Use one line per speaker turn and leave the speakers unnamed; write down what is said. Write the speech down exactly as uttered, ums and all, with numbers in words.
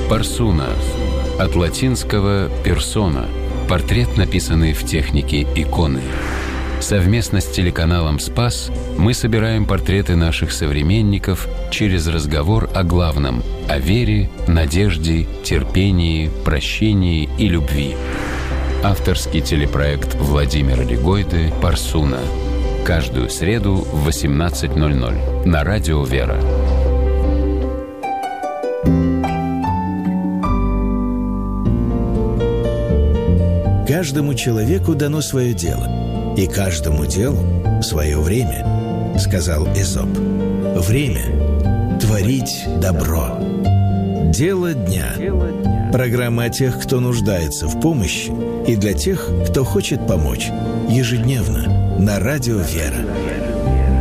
Парсуна. От латинского «персона» – портрет, написанный в технике иконы. Совместно с телеканалом «Спас» мы собираем портреты наших современников через разговор о главном – о вере, надежде, терпении, прощении и любви. Авторский телепроект Владимира Легойды «Парсуна». Каждую среду в восемнадцать ноль ноль на радио «Вера».
Каждому человеку дано свое дело, и каждому делу свое время, сказал Эзоп. Время творить добро. Дело дня. Программа о тех, кто нуждается в помощи, и для тех, кто хочет помочь. Ежедневно на радио «Вера».